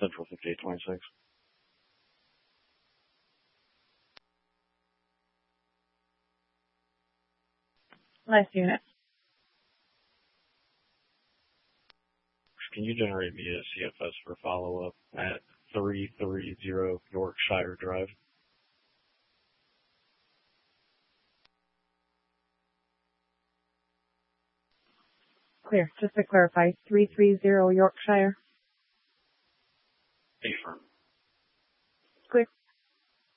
Central 5826. Last unit. Can you generate me a CFS for follow-up at 330 Yorkshire Drive? Clear. Just to clarify, 330 Yorkshire.